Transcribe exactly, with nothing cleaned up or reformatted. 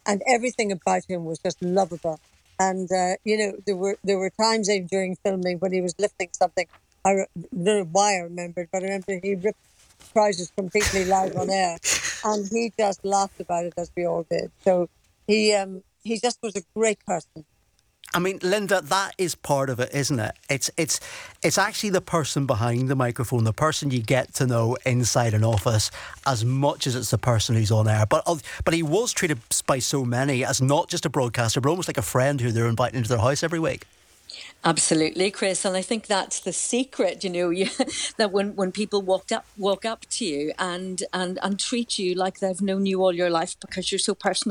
and everything about him was just lovable. And uh, you know, there were there were times even during filming when he was lifting something. I re- don't know why I remembered, but I remember he ripped trousers completely live on air, and he just laughed about it as we all did. So he um he just was a great person. I mean, Linda, that is part of it, isn't it? It's it's it's actually the person behind the microphone, the person you get to know inside an office, as much as it's the person who's on air. But uh, but he was treated by so many as not just a broadcaster, but almost like a friend who they're inviting into their house every week. Absolutely, Chris, and I think that's the secret. You know, you, that when, when people walk up walk up to you and and and treat you like they've known you all your life because you're so personable.